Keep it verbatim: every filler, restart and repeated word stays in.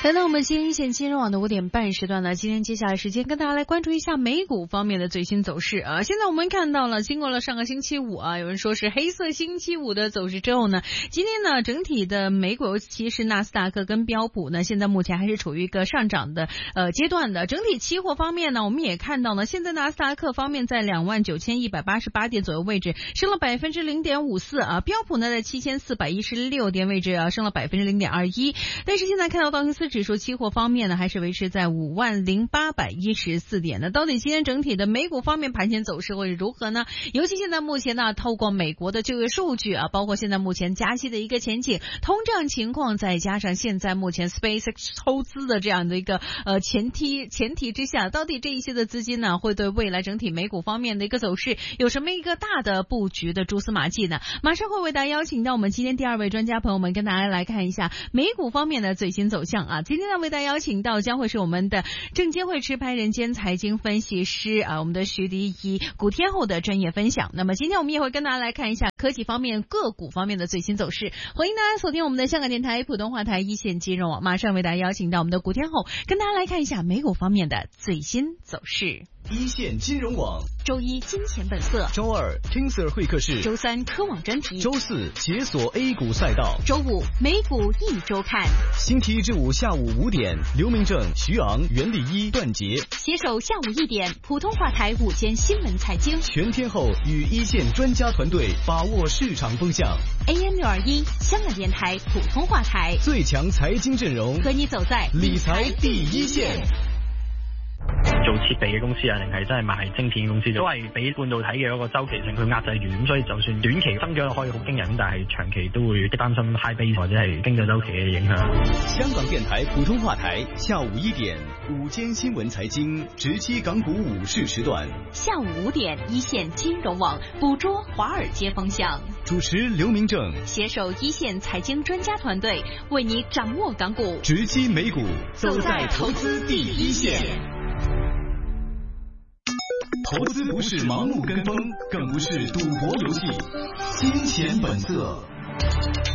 来到我们今天一线金融网的五点半时段呢，今天接下来时间跟大家来关注一下美股方面的最新走势啊。现在我们看到了，经过了上个星期五啊，有人说是黑色星期五的走势之后呢，今天呢整体的美股，尤其是纳斯达克跟标普呢，现在目前还是处于一个上涨的呃阶段的。整体期货方面呢，我们也看到呢，现在纳斯达克方面在两万九千一百八十八点左右位置，升了百分之零点五四啊。标普呢在七千四百一十六点位置啊，升了百分之零点二一。但是现在看到道琼斯指数期货方面呢，还是维持在五万零八百一十四点的。到底今天整体的美股方面盘前走势会是如何呢？尤其现在目前呢，透过美国的就业数据啊，包括现在目前加息的一个前景、通胀情况，再加上现在目前 SpaceX 抽资的这样的一个呃前提前提之下，到底这一些的资金呢，会对未来整体美股方面的一个走势有什么一个大的布局的蛛丝马迹呢？马上会为大家邀请到我们今天第二位专家朋友们，跟大家来看一下美股方面的最新走向啊。今天呢，为大家邀请到将会是我们的证监会持牌人兼财经分析师啊，我们的徐迪一古天后的专业分享。那么今天我们也会跟大家来看一下科技方面、个股方面的最新走势。欢迎大家锁定我们的香港电台普通话台一线金融网，马上为大家邀请到我们的古天后，跟大家来看一下美股方面的最新走势。 一线金融网， 周一金钱本色， 周二 King Sir 会客室， 周三科网专题， 周四解锁 A 股赛道， 周五美股一周看。 星期一至五下午五点，刘明正、徐昂、袁立一、段杰携手下午一点，普通话台午间新闻财经， 全天候与一线专家团队把握市场风向。 A M 六二一香港电台普通话台， 最强财經陣容， 和你走在理財第一線。 做設備嘅公司啊，定係真係賣晶片嘅公司，都係俾半導體嘅一個周期性去壓制住，咁所以就算短期增長可以好驚人，但係長期都會擔心 high base 或者係經濟周期嘅影響。 香港電台普通話台下午一點午間新聞財經直擊港股午市時段， 下午五點一線金融網捕捉華爾街風向， 主持劉明正， 攜手一線財經專家團隊，為你掌握港股， 直擊美股，走在投資第一線。投資不是盲目跟風，更不是賭博遊戲，金錢本色。